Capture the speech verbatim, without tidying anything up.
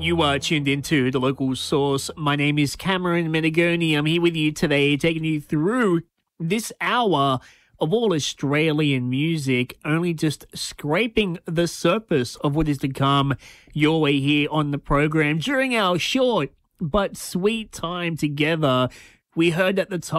You are tuned into The Local Source. My name is Cameron Menegoni. I'm here with you today, taking you through this hour of all Australian music, only just scraping the surface of what is to come your way here on the program. During our short but sweet time together, we heard at the top